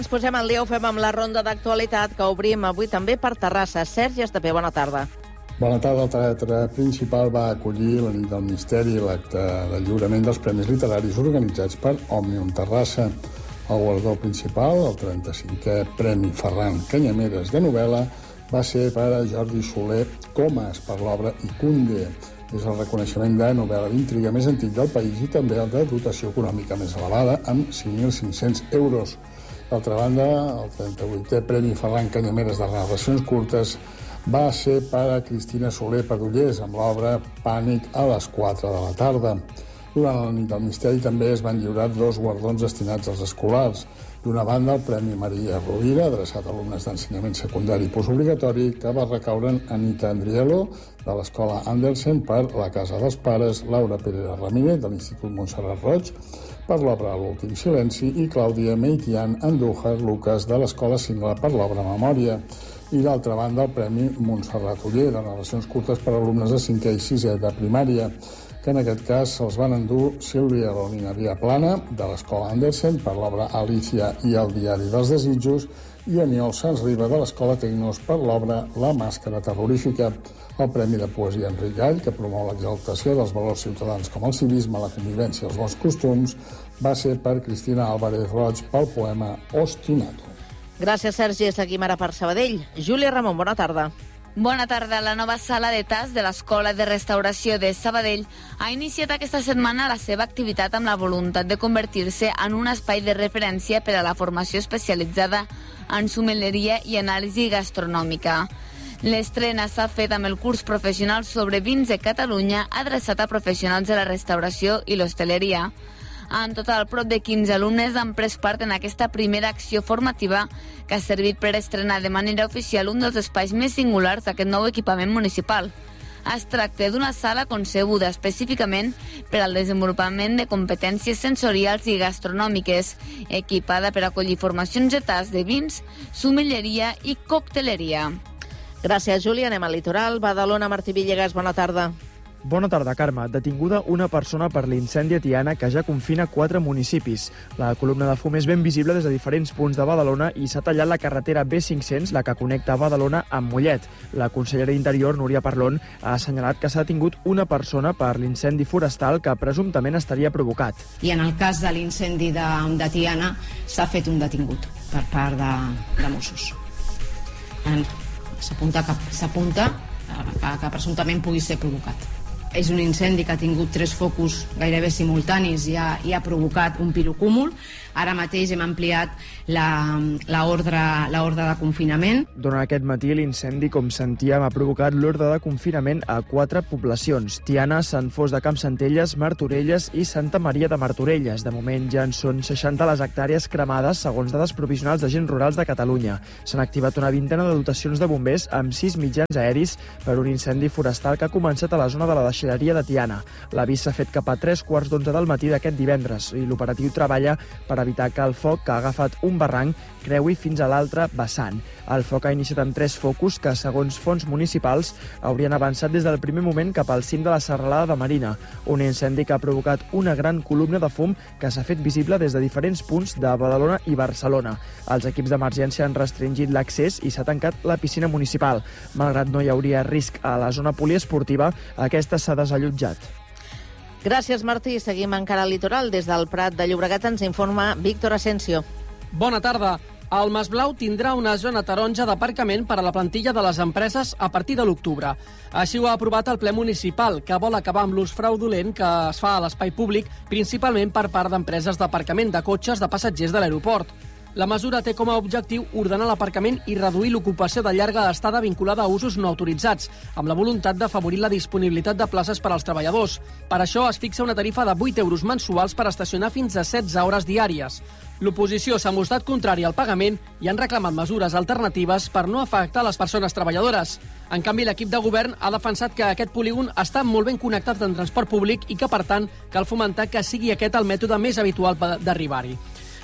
Ens posem al dia, ho fem amb la ronda d'actualitat que obrim avui també per Terrassa. Sergi Estapé, bona tarda. Bona tarda. El Teatre Principal va acollir la nit del misteri i l'acte de lliurament dels Premis Literaris organitzats per Òmnium Terrassa. El guardó principal, el 35è Premi Ferran Canyameres de novel·la, va ser per a Jordi Soler Comas per l'obra Icunde. És el reconeixement de novel·la d'intriga més antic del país i també el de dotació econòmica més elevada, amb 5.500 euros. D'altra banda, el 38è Premi Ferran Canyameres de narracions curtes va ser per a Cristina Soler Padullés amb l'obra Pànic a les 4 de la tarda. Durant la nit del misteri també es van lliurar 2 guardons destinats als escolars. D'una banda, el Premi Maria Rovira, adreçat a alumnes d'ensenyament secundari i postobligatori, que va recaure en Anita Andrielo, de l'Escola Andersen, per La casa dels pares, Laura Pérez Ramírez, de l'Institut Montserrat Roig, per l'obra L'últim silenci, i Clàudia Meitian Andújar Lucas, de l'Escola Singla, per l'obra Memòria. I d'altra banda, el Premi Montserrat Oller, de narracions curtes per a alumnes de 5è i 6è de primària, que en aquest cas se'ls van endur Sílvia Rolina Viaplana, de l'Escola Andersen, per l'obra Alicia i el diari dels desitjos, i Aniol Sans Riba, de l'Escola Tecnos, per l'obra La màscara terrorífica. El Premi de Poesia Enric Gall, que promou l'exaltació dels valors ciutadans com el civisme, la convivència i els bons costums, va ser per Cristina Álvarez Roig pel poema Ostinato. Gràcies, Sergi. Seguim ara per Sabadell. Júlia Ramon, bona tarda. Bona tarda. La nova sala de TAS de l'Escola de Restauració de Sabadell ha iniciat aquesta setmana la seva activitat amb la voluntat de convertir-se en un espai de referència per a la formació especialitzada en sommelieria i anàlisi gastronòmica. L'estrena s'ha fet amb el curs professional sobre vins de Catalunya adreçat a professionals de la restauració i l'hostaleria. En total, prop de 15 alumnes han pres part en aquesta primera acció formativa que ha servit per estrenar de manera oficial un dels espais més singulars d'aquest nou equipament municipal. Es tracta d'una sala concebuda específicament per al desenvolupament de competències sensorials i gastronòmiques, equipada per acollir formacions de tas de vins, sommelieria i cocteleria. Gràcies, Júlia. Anem al litoral. Badalona, Martí Villegas, bona tarda. Bona tarda, Carme. Detinguda una persona per l'incendi a Tiana que ja confina 4 municipis. La columna de fum és ben visible des de diferents punts de Badalona i s'ha tallat la carretera B500, la que connecta Badalona amb Mollet. La consellera d'Interior, Núria Parlon, ha assenyalat que s'ha detingut una persona per l'incendi forestal que presumptament estaria provocat. I en el cas de l'incendi de Tiana s'ha fet un detingut per part de Mossos. S'apunta que presumptament pugui ser provocat. És un incendi que ha tingut 3 focus gairebé simultanis i ha provocat un pirocúmul. Ara mateix hem ampliat l'ordre de confinament. Durant aquest matí, l'incendi, com sentíem, ha provocat l'ordre de confinament a 4 poblacions: Tiana, Sant Fost de Campsentelles, Martorelles i Santa Maria de Martorelles. De moment ja en són 60 les hectàrees cremades, segons dades provisionals d'agents rurals de Catalunya. S'han activat una vintena de dotacions de bombers amb 6 mitjans aeris per un incendi forestal que ha començat a la zona de la deixalleria de Tiana. L'avís s'ha fet cap a 3:15 del matí d'aquest divendres i l'operatiu treballa per evitar que el foc, que ha agafat un barranc, creui fins a l'altre vessant. El foc ha iniciat amb 3 focus que, segons fonts municipals, haurien avançat des del primer moment cap al cim de la serralada de Marina. Un incendi que ha provocat una gran columna de fum que s'ha fet visible des de diferents punts de Badalona i Barcelona. Els equips d'emergència han restringit l'accés i s'ha tancat la piscina municipal. Malgrat no hi hauria risc a la zona poliesportiva, aquesta s'ha desallotjat. Gràcies, Martí. Seguim encara al litoral. Des del Prat de Llobregat ens informa Víctor Asensio. Bona tarda. El Masblau tindrà una zona taronja d'aparcament per a la plantilla de les empreses a partir de l'octubre. Així ho ha aprovat el ple municipal, que vol acabar amb l'ús fraudulent que es fa a l'espai públic, principalment per part d'empreses d'aparcament de cotxes de passatgers de l'aeroport. La mesura té com a objectiu ordenar l'aparcament i reduir l'ocupació de llarga estada vinculada a usos no autoritzats, amb la voluntat d'afavorir la disponibilitat de places per als treballadors. Per això es fixa una tarifa de 8 euros mensuals per estacionar fins a 16 hores diàries. L'oposició s'ha mostrat contrària al pagament i han reclamat mesures alternatives per no afectar les persones treballadores. En canvi, l'equip de govern ha defensat que aquest polígon està molt ben connectat amb transport públic i que, per tant, cal fomentar que sigui aquest el mètode més habitual d'arribar-hi.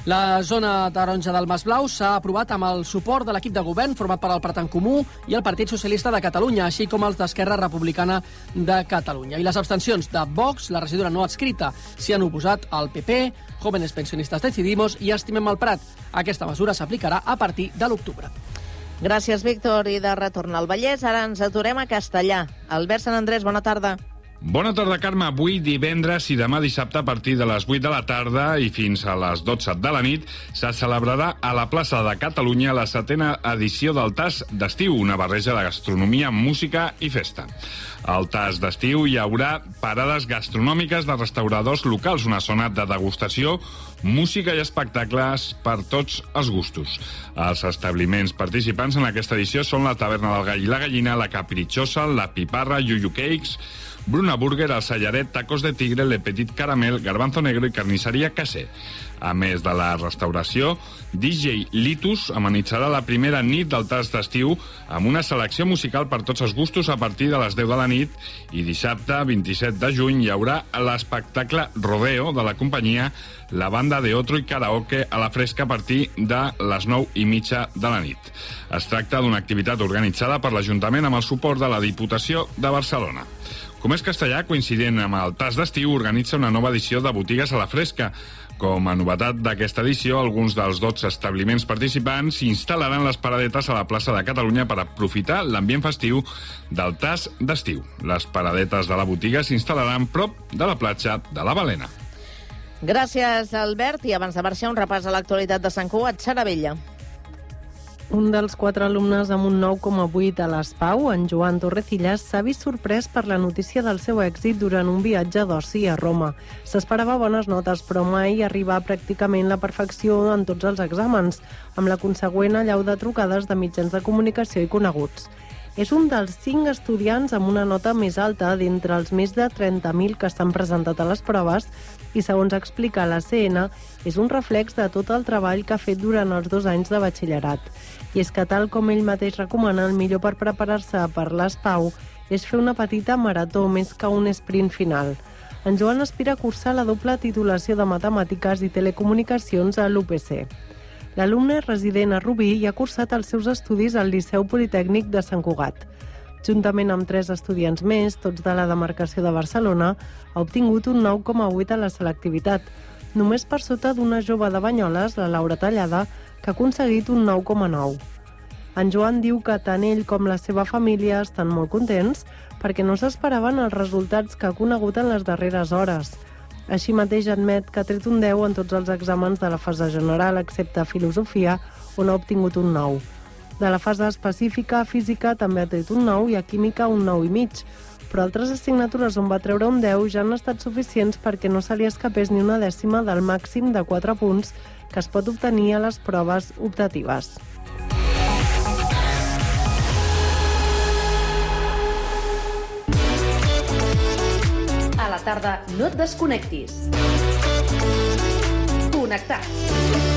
La zona taronja del Masblau s'ha aprovat amb el suport de l'equip de govern format per el Prat en Comú i el Partit Socialista de Catalunya, així com els d'Esquerra Republicana de Catalunya. I les abstencions de Vox, la regidora no adscrita, s'hi han oposat al PP, Jóvenes Pensionistas Decidimos i Estimem el Prat. Aquesta mesura s'aplicarà a partir de l'octubre. Gràcies, Víctor. I de retorn al Vallès, ara ens aturem a Castellà. Albert Sant Andrés, bona tarda. Bona tarda, Carme. Avui divendres i demà dissabte a partir de les 8 de la tarda i fins a les 12 de la nit se celebrarà a la plaça de Catalunya la 7a edició del TAS d'estiu, una barreja de gastronomia, música i festa. Al TAS d'estiu hi haurà parades gastronòmiques de restauradors locals, una zona de degustació, música i espectacles per tots els gustos. Els establiments participants en aquesta edició són la Taverna del Gall i la Gallina, la Caprichosa, la Piparra, Yuyu Cakes, Bruna Burger, el Sallaret, Tacos de Tigre, Le Petit Caramel, Garbanzo Negro i Carnisseria Casé. A més de la restauració, DJ Litus amenitzarà la primera nit del TAS d'estiu amb una selecció musical per tots els gustos a partir de les 10 de la nit i dissabte, 27 de juny, hi haurà l'espectacle Rodeo de la companyia La Banda de Otro i Karaoke a la fresca a partir de les 9:30 de la nit. Es tracta d'una activitat organitzada per l'Ajuntament amb el suport de la Diputació de Barcelona. Comerç Castellà, coincident amb el TAS d'estiu, organitza una nova edició de botigues a la fresca. Com a novetat d'aquesta edició, alguns dels 12 establiments participants instal·laran les paradetes a la plaça de Catalunya per aprofitar l'ambient festiu del TAS d'estiu. Les paradetes de la botiga s'instal·laran prop de la platja de la Balena. Gràcies, Albert. I abans de marxar, un repàs a l'actualitat de Sant Cugat, Sara Vella. Un dels 4 alumnes amb un 9,8 a l'ESPAU, en Joan Torrecillas, s'ha vist sorprès per la notícia del seu èxit durant un viatge d'oci a Roma. S'esperava bones notes, però mai arribar pràcticament la perfecció en tots els exàmens, amb la consegüent allau de trucades de mitjans de comunicació i coneguts. És un dels 5 estudiants amb una nota més alta d'entre els més de 30.000 que s'han presentat a les proves i, segons explica la CN, és un reflex de tot el treball que ha fet durant els 2 anys de batxillerat. I és que, tal com ell mateix recomana, el millor per preparar-se per l'ESPAU és fer una petita marató més que un sprint final. En Joan aspira a cursar la doble titulació de Matemàtiques i Telecomunicacions a l'UPC. L'alumne és resident a Rubí i ha cursat els seus estudis al Liceu Politècnic de Sant Cugat. Juntament amb 3 estudiants més, tots de la demarcació de Barcelona, ha obtingut un 9,8 a la selectivitat, només per sota d'una jove de Banyoles, la Laura Tallada, que ha aconseguit un 9,9. En Joan diu que tant ell com la seva família estan molt contents perquè no s'esperaven els resultats que ha conegut en les darreres hores. Així mateix admet que ha tret un 10 en tots els exàmens de la fase general, excepte filosofia, on ha obtingut un 9. De la fase específica, física, també ha tret un 9 i a química un 9,5, però altres assignatures on va treure un 10 ja han estat suficients perquè no se li escapés ni una dècima del màxim de 4 punts que es pot obtenir a les proves optatives. A la tarda no et desconnectis. Connectats.